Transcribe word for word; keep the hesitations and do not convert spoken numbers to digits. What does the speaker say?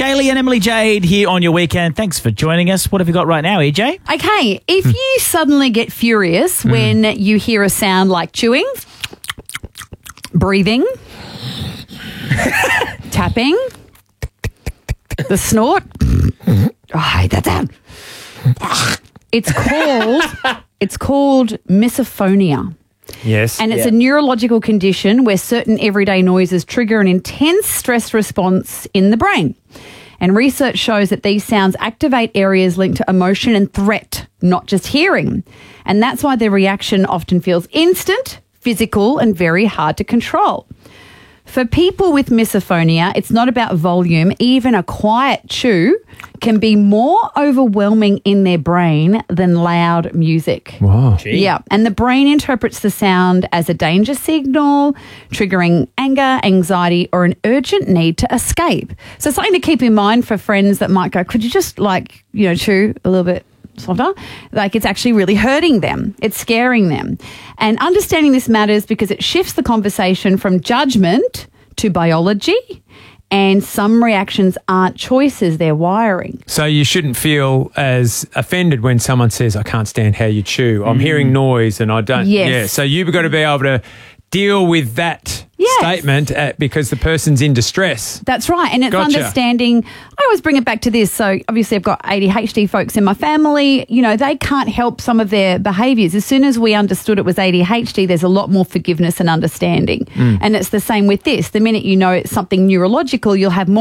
Gailey and Emily Jade here on your weekend. Thanks for joining us. What have you got right now, E J? Okay, if you suddenly get furious mm. when you hear a sound like chewing, breathing, tapping, the snort, oh, I hate that sound. It's called, it's called misophonia. Yes. And it's yeah. a neurological condition where certain everyday noises trigger an intense stress response in the brain. And research shows that these sounds activate areas linked to emotion and threat, not just hearing. And that's why the reaction often feels instant, physical, and very hard to control. For people with misophonia, it's not about volume. Even a quiet chew can be more overwhelming in their brain than loud music. Wow. Gee. Yeah. And the brain interprets the sound as a danger signal, triggering anger, anxiety, or an urgent need to escape. So something to keep in mind for friends that might go, could you just like, you know, chew a little bit softer? Like it's actually really hurting them. It's scaring them. And understanding this matters because it shifts the conversation from judgment to biology. And some reactions aren't choices, they're wiring. So you shouldn't feel as offended when someone says, I can't stand how you chew. I'm mm. hearing noise and I don't. Yes. Yeah. So you've got to be able to deal with that yes. statement uh, because the person's in distress. That's right. And it's Gotcha. understanding. I always bring it back to this. So obviously I've got A D H D folks in my family. You know, they can't help some of their behaviours. As soon as we understood it was A D H D, there's a lot more forgiveness and understanding. Mm. And it's the same with this. The minute you know it's something neurological, you'll have more